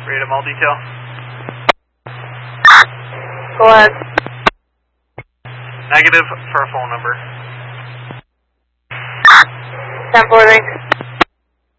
Radom all detail. Go ahead. Negative for a phone number. 10-4 link.